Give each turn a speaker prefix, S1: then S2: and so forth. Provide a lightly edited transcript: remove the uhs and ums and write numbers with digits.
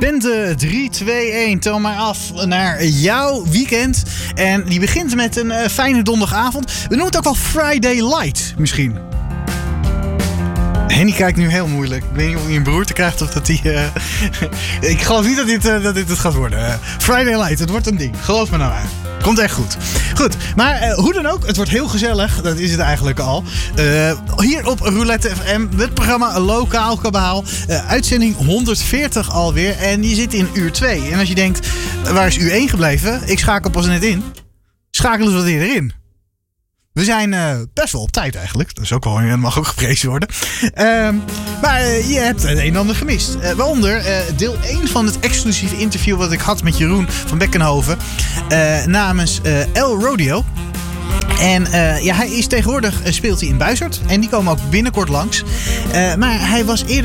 S1: Bente 3, 2, 1. Tel maar af naar jouw weekend. En die begint met een fijne donderdagavond. We noemen het ook wel Friday Light misschien. Henny kijkt nu heel moeilijk. Ik weet niet of hij een beroerte krijgt of dat hij... Ik geloof niet dat dit het gaat worden. Friday Light, het wordt een ding. Geloof me nou maar. Komt echt goed. Goed, maar hoe dan ook, het wordt heel gezellig. Dat is het eigenlijk al. Hier op Roulette FM, het programma Lokaal Kabaal. Uitzending 140 alweer. En je zit in uur 2. En als je denkt, waar is uur 1 gebleven? Ik schakel pas net in. Schakelen ze wat eerder in. We zijn best wel op tijd eigenlijk. Dat is ook wel, dat mag ook geprezen worden. Maar je hebt het een en ander gemist. Waaronder deel 1 van het exclusieve interview wat ik had met Jeroen van Beckenhoven. Namens El Rodeo. En hij is tegenwoordig speelt hij in Buizerd. En die komen ook binnenkort langs. Maar hij was eerder